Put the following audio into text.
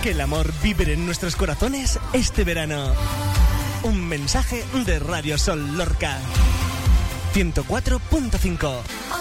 Que el amor vibre en nuestros corazones este verano. Un mensaje de Radio Sol Lorca. 104.5.